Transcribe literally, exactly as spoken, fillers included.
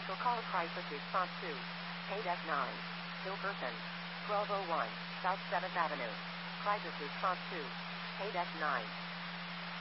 Commercial call crisis response to. Paid F nine. Hilkerson. twelve oh one. South seventh Avenue. Crisis response to. Paid F nine.